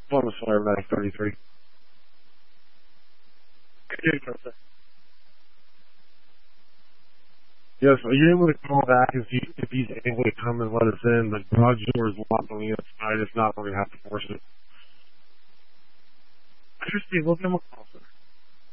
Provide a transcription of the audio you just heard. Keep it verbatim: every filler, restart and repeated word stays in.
Plymouth Aerobatic thirty-three. Sir. Yes, are you able to call back if, he, if he's able to come and let us in? The garage door is locked on the inside. If not, we're going to have to force it. Christy, we'll give him a call.